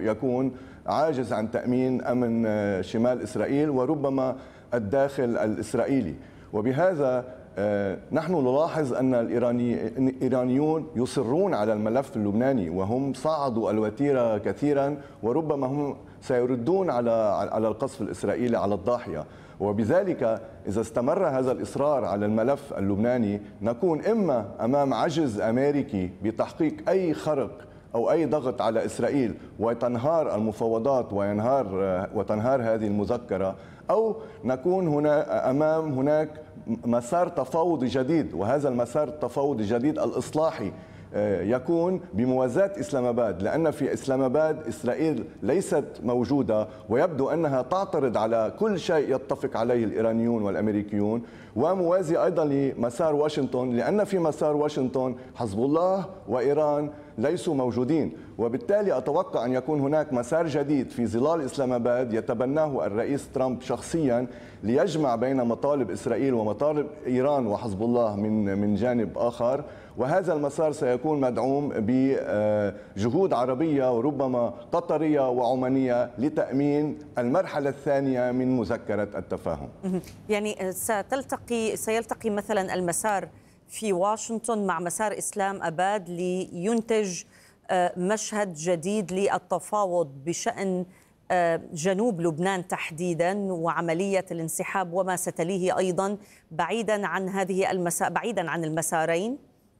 يكون عاجز عن تأمين أمن شمال إسرائيل وربما الداخل الإسرائيلي. وبهذا نحن نلاحظ أن الإيرانيون يصرون على الملف اللبناني، وهم صعدوا الوتيرة كثيرا، وربما هم سيردون على القصف الإسرائيلي على الضاحية. وبذلك إذا استمر هذا الإصرار على الملف اللبناني نكون إما أمام عجز أمريكي بتحقيق أي خرق أو أي ضغط على إسرائيل وتنهار المفاوضات وتنهار هذه المذكرة، أو نكون هناك مسار تفاوضي جديد، وهذا المسار التفاوضي الجديد الإصلاحي يكون بموازاة إسلام آباد، لأن في إسلام آباد إسرائيل ليست موجودة، ويبدو أنها تعترض على كل شيء يتفق عليه الإيرانيون والأمريكيون، وموازي أيضا لمسار واشنطن، لأن في مسار واشنطن حزب الله وإيران ليسوا موجودين. وبالتالي أتوقع أن يكون هناك مسار جديد في ظلال إسلام آباد يتبناه الرئيس ترامب شخصيا ليجمع بين مطالب إسرائيل ومطالب إيران وحزب الله من جانب آخر، وهذا المسار سيكون مدعوم بجهود عربية وربما قطرية وعمانية لتأمين المرحلة الثانية من مذكرة التفاهم. يعني سيلتقي مثلا المسار في واشنطن مع مسار إسلام آباد لينتج مشهد جديد للتفاوض بشأن جنوب لبنان تحديدا وعملية الانسحاب وما ستليه أيضا، بعيدا عن المسارين.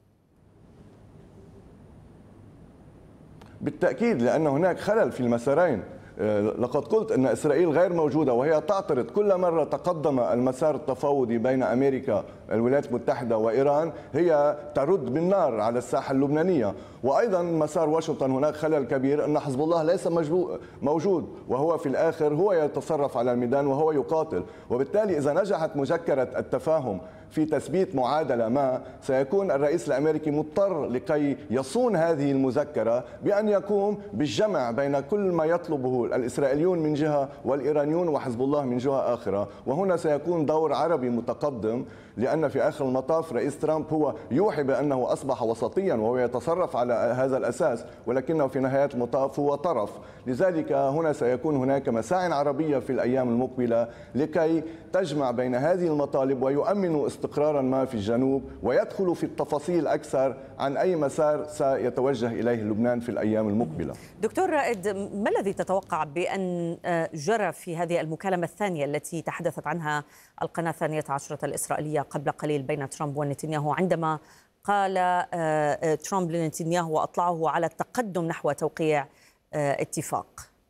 بالتأكيد، لأن هناك خلل في المسارين. لقد قلت أن إسرائيل غير موجودة، وهي تعترض كل مرة تقدم المسار التفاوضي بين أمريكا الولايات المتحدة وإيران، هي ترد بالنار على الساحة اللبنانية. وأيضا مسار واشنطن هناك خلل كبير، أن حزب الله ليس موجود، وهو في الآخر هو يتصرف على الميدان وهو يقاتل. وبالتالي إذا نجحت مذكرة التفاهم في تثبيت معادلة ما، سيكون الرئيس الأمريكي مضطر لكي يصون هذه المذكرة بأن يقوم بالجمع بين كل ما يطلبه الإسرائيليون من جهة والإيرانيون وحزب الله من جهة آخرة. وهنا سيكون دور عربي متقدم، لأن في آخر المطاف رئيس ترامب هو يوحي بأنه أصبح وسطيا وهو يتصرف على هذا الأساس، ولكنه في نهاية المطاف هو طرف. لذلك هنا سيكون هناك مساع عربية في الأيام المقبلة لكي تجمع بين هذه المطالب ويؤمنوا استقرارا ما في الجنوب، ويدخلوا في التفاصيل أكثر عن أي مسار سيتوجه إليه لبنان في الأيام المقبلة. دكتور رائد، ما الذي تتوقع بأن جرى في هذه المكالمة الثانية التي تحدثت عنها القناة 12 الإسرائيلية قبل قليل بين ترامب ونتنياهو، عندما قال ترامب لنتنياهو وأطلعه على التقدم نحو توقيع اتفاق؟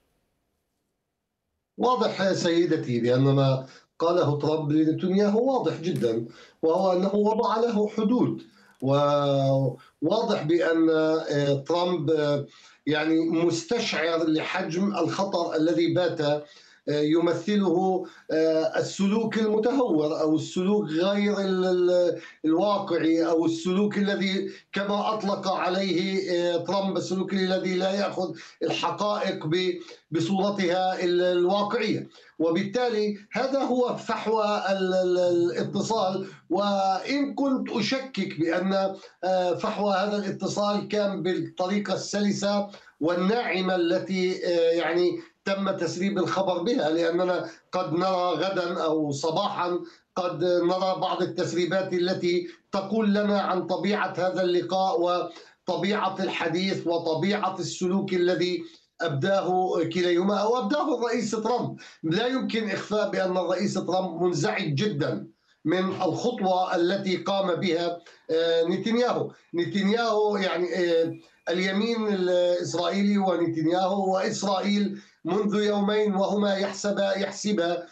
واضح سيدتي بأن ما قاله ترامب لنتنياهو واضح جدا، وهو أنه وضع له حدود. وواضح بأن ترامب يعني مستشعر لحجم الخطر الذي بات يمثله السلوك المتهور أو السلوك غير الواقعي أو السلوك الذي كما أطلق عليه ترامب السلوك الذي لا يأخذ الحقائق بصورتها الواقعية. وبالتالي هذا هو فحوى الاتصال، وإن كنت أشكك بأن فحوى هذا الاتصال كان بالطريقة السلسة والناعمة التي يعني تم تسريب الخبر بها، لأننا قد نرى غدا أو صباحا قد نرى بعض التسريبات التي تقول لنا عن طبيعة هذا اللقاء وطبيعة الحديث وطبيعة السلوك الذي أبداه كليهما أو أبداه الرئيس ترامب. لا يمكن إخفاء بأن الرئيس ترامب منزعج جدا من الخطوة التي قام بها نتنياهو يعني اليمين الإسرائيلي ونتنياهو وإسرائيل منذ يومين وهما يحسبا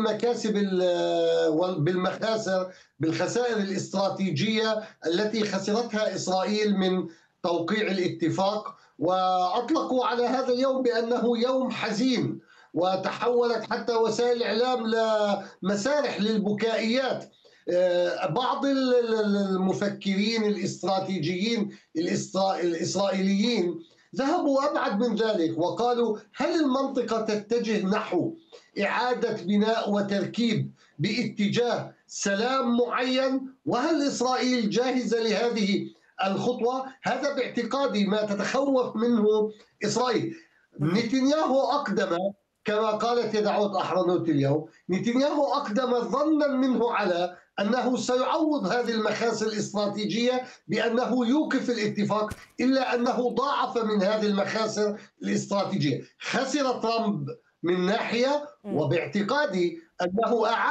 بالخسائر الاستراتيجية التي خسرتها إسرائيل من توقيع الاتفاق، وأطلقوا على هذا اليوم بأنه يوم حزين، وتحولت حتى وسائل الإعلام لمسارح للبكائيات. بعض المفكرين الاستراتيجيين الإسرائيليين ذهبوا أبعد من ذلك وقالوا: هل المنطقة تتجه نحو إعادة بناء وتركيب باتجاه سلام معين؟ وهل إسرائيل جاهزة لهذه الخطوة؟ هذا باعتقادي ما تتخوف منه إسرائيل. نتنياهو أقدم، كما قالت يدعوت أحرنوت اليوم، نتنياهو أقدم ظنا منه على أنه سيعوض هذه المخاسر الاستراتيجية بأنه يوقف الاتفاق، إلا أنه ضاعف من هذه المخاسر الاستراتيجية. خسر ترامب من ناحية، وباعتقادي أنه أعاد